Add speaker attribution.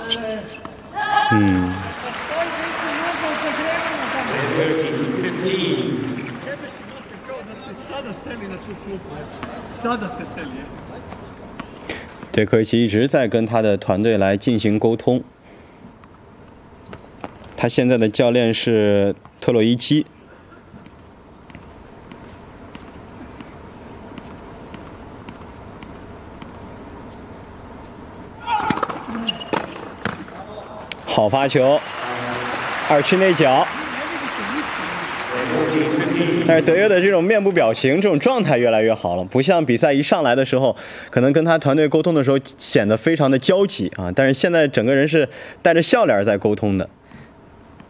Speaker 1: 嗯。对，科维奇一直在跟他的团队来进行沟通。他现在的教练是特洛伊基。好发球，2吃内角。但是德约的这种面部表情、这种状态越来越好了，不像比赛一上来的时候，可能跟他团队沟通的时候显得非常的焦急啊。但是现在整个人是带着笑脸在沟通的。